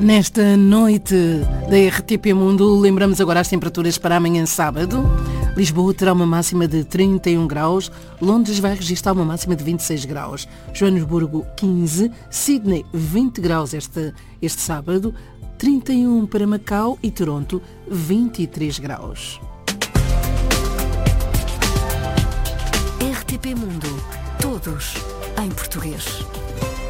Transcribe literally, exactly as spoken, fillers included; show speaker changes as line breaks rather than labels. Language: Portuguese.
Nesta noite da R T P Mundo, lembramos agora as temperaturas para amanhã sábado. Lisboa terá uma máxima de trinta e um graus, Londres vai registrar uma máxima de vinte e seis graus, Joanesburgo quinze, Sydney vinte graus este, este sábado, trinta e um para Macau e Toronto vinte e três graus.
R T P Mundo, todos em português.